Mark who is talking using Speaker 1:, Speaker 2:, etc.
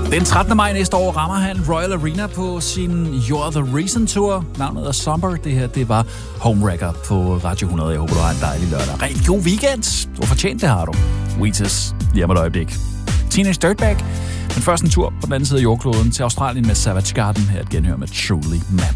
Speaker 1: Den 13. maj næste år rammer han Royal Arena på sin You're the Reason Tour. Navnet er Somber. Det her, det var Homewrecker på Radio 100. Jeg håber, du har en dejlig lørdag. Rigtig god weekend. Du har fortjent det, har du. Wheatus, lige om et øjeblik. Teenage Dirtbag. Men først en tur på den anden side af jordkloden til Australien med Savage Garden. Her et genhør med Truly Map.